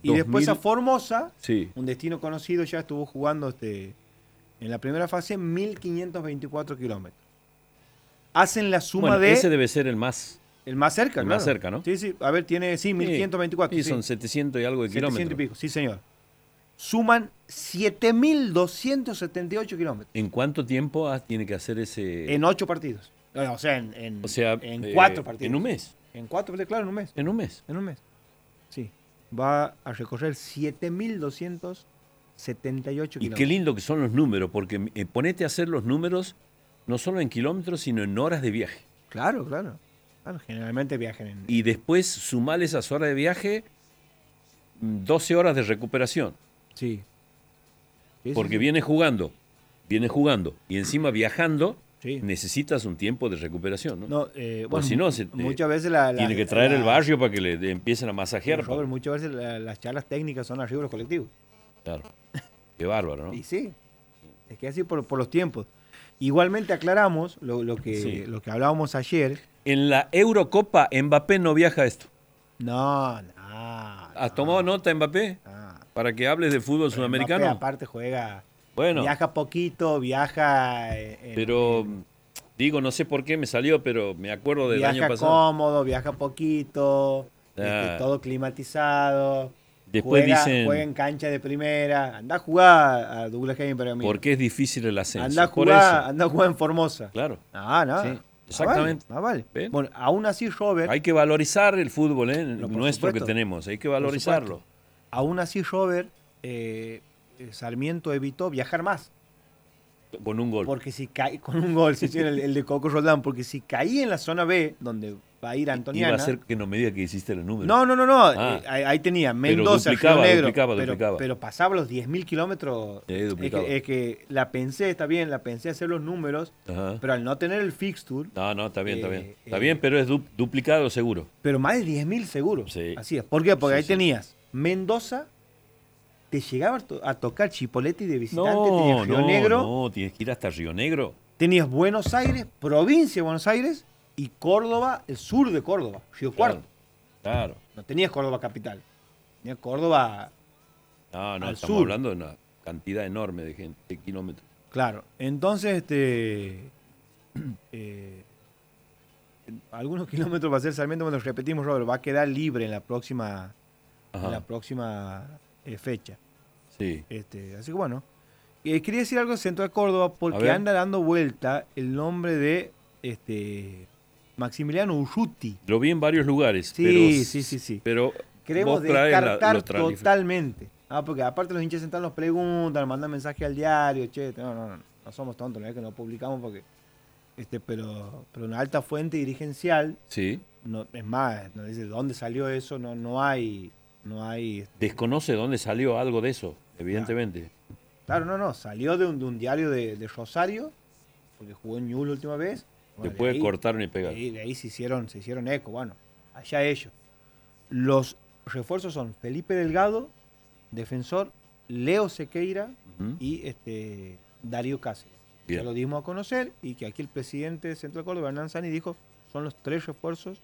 Y después a Formosa, sí. un destino conocido, ya estuvo jugando en la primera fase 1.524 kilómetros. Hacen la suma de... Ese debe ser el más cerca, el claro. más cerca, ¿no? Sí. A ver, tiene, 1.524. Sí, son 700 y algo de 700 kilómetros. y pico, sí, señor. Suman 7.278 kilómetros. ¿En cuánto tiempo tiene que hacer ese...? En 8 partidos. O sea, en 4 partidos. ¿En un mes? En 4 partidos, claro, en un mes. ¿En un mes? En un mes. Sí. Va a recorrer 7.278 kilómetros. Y qué lindo que son los números, porque ponete a hacer los números no solo en kilómetros, sino en horas de viaje. Claro. Generalmente viajan en... Y después sumale esas horas de viaje, 12 horas de recuperación. Sí. Porque viene jugando, y encima viajando, sí. necesitas un tiempo de recuperación, ¿no? Bueno, si no, muchas veces tiene que traer el barrio para que le empiecen a masajear. Robert, muchas veces las charlas técnicas son arriba de los colectivos. Claro. Qué bárbaro, ¿no? Y sí. Es que así por los tiempos. Igualmente aclaramos lo que hablábamos ayer. En la Eurocopa, Mbappé no viaja a esto. No. ¿Has tomado nota, Mbappé? Para que hables de fútbol sudamericano. Mbappé aparte juega... Bueno. Viaja poquito, viaja... pero, digo, no sé por qué me salió, pero me acuerdo del año pasado. Viaja cómodo, viaja poquito, todo climatizado. Después juega en cancha de primera. Anda a jugar a Douglas Hagen para mí. Porque es difícil el ascenso. Anda a jugar en Formosa. Claro. No. Sí, exactamente. Vale. Bueno, aún así, Robert... Hay que valorizar el fútbol, nuestro que tenemos. Hay que valorizarlo. Aún así, Robert, Sarmiento evitó viajar más. Con un gol. Porque si cae, con un gol, el de Coco Roldán, porque si caí en la zona B, donde va a ir Antoniana... Iba a ser que no me diga que hiciste el número. No. Ahí tenía Mendoza, Río Negro. Duplicaba. Pero pasaba los 10.000 kilómetros. Es que la pensé hacer los números, pero al no tener el fixture... No, está bien. Está bien, pero es duplicado seguro. Pero más de 10.000 seguro. Sí. Así es. ¿Por qué? Porque ahí tenías Mendoza, te llegaba a tocar Chipoleti de visitante, tenías Río Negro. No, tienes que ir hasta Río Negro. Tenías Buenos Aires, provincia de Buenos Aires, y Córdoba, el sur de Córdoba, Río Cuarto. Claro. No tenías Córdoba capital, tenías Córdoba al sur. Estamos hablando de una cantidad enorme de gente, de kilómetros. Claro, entonces algunos kilómetros va a ser Sarmiento, cuando repetimos, Robert, va a quedar libre en la próxima fecha. Sí. Así que bueno. Quería decir algo de Central Córdoba porque anda dando vuelta el nombre de Maximiliano Urruti. Lo vi en varios lugares. Sí. Pero queremos descartar totalmente. Porque aparte los hinchas centrales nos preguntan, nos mandan mensajes al diario, no somos tontos, no es que no publicamos porque pero una alta fuente dirigencial. Sí. No, es más, nos dice dónde salió eso, no hay. Desconoce dónde salió algo de eso, evidentemente. Claro, salió de un diario de Rosario, porque jugó en Ñuble la última vez. Bueno, después cortaron y pegaron. De ahí se hicieron eco, bueno, allá ellos. Los refuerzos son Felipe Delgado, defensor, Leo Sequeira y Darío Cáceres. Bien. Ya lo dimos a conocer y que aquí el presidente de Central Córdoba, Hernán Sani, dijo son los 3 refuerzos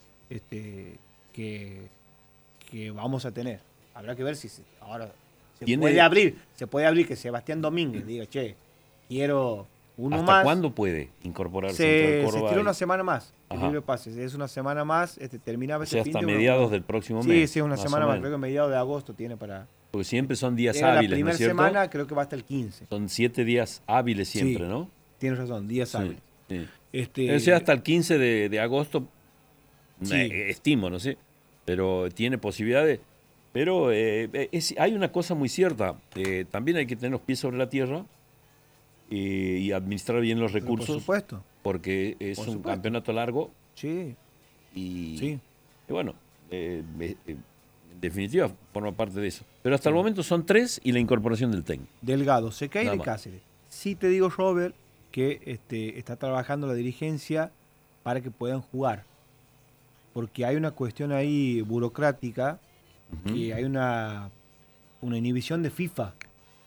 que vamos a tener. Habrá que ver si ahora se puede abrir que Sebastián Domínguez diga, quiero uno más. ¿Hasta cuándo puede incorporarse Central Córdoba? Se tira una semana más. El libre pase. Es una semana más, terminaba ese hasta mediados del próximo mes. Sí, una semana más. Creo que mediados de agosto tiene para... Porque siempre son días hábiles, la primera semana creo que va hasta el 15. Son 7 días hábiles siempre, ¿no? Tienes razón, días hábiles. Sí. Hasta el 15 de agosto, estimo, no sé, pero tiene posibilidades. Pero hay una cosa muy cierta, también hay que tener los pies sobre la tierra y administrar bien los recursos. Por supuesto. Porque es un campeonato largo. Sí. Y bueno, en definitiva forma parte de eso. Pero hasta el momento son 3 y la incorporación del técnico. Delgado, Sequeira y Cáceres. Sí te digo, Robert, que está trabajando la dirigencia para que puedan jugar. Porque hay una cuestión ahí burocrática, que hay una inhibición de FIFA.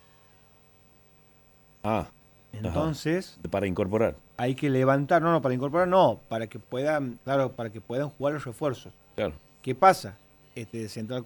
Entonces, para incorporar. Hay que levantar, para incorporar para que puedan jugar los refuerzos. Claro. ¿Qué pasa? Central